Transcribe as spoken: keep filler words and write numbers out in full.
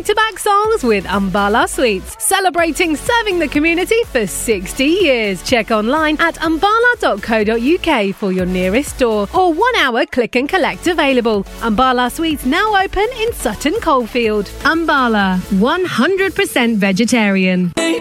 back-to-back songs with Umbala Sweets, celebrating serving the community for sixty years. Check online at umbala dot co dot uk for your nearest store or one-hour click and collect available. Umbala Sweets now open in Sutton Coldfield. Umbala, one hundred percent vegetarian.